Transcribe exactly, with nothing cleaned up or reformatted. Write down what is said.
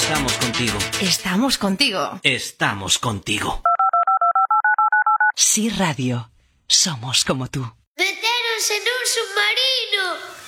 Estamos contigo. Estamos contigo. Estamos contigo. Sí Radio. Somos como tú. ¡Meteros en un submarino!